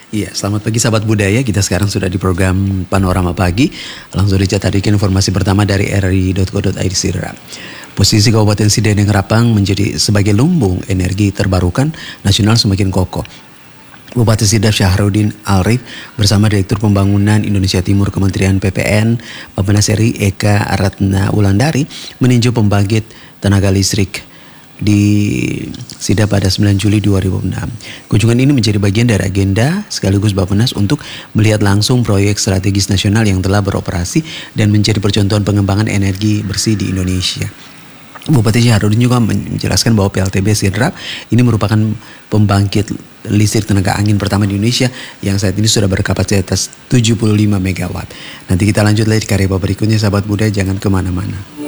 Iya, selamat pagi sahabat budaya. Kita sekarang sudah di program Panorama Pagi. Langsung saja tadikan informasi pertama dari ri.co.id Sirra. Posisi Kabupaten Sideneng Rapang menjadi sebagai lumbung energi terbarukan nasional semakin kokoh. Bupati Sidaf Syahrudin Alrif bersama Direktur Pembangunan Indonesia Timur Kementerian PPN Bappenas RI Eka Ratna Wulandari meninjau pembangkit tenaga listrik di Sidap pada 9 Juli 2006. Kunjungan ini menjadi bagian dari agenda sekaligus Bappenas untuk melihat langsung proyek strategis nasional yang telah beroperasi dan menjadi percontohan pengembangan energi bersih di Indonesia. Bupati Syahrudin juga menjelaskan bahwa PLTB Sidrap ini merupakan pembangkit listrik tenaga angin pertama di Indonesia yang saat ini sudah berkapasitas 75 MW. Nanti kita lanjut lagi di karya berikutnya, sahabat budaya, jangan kemana-mana.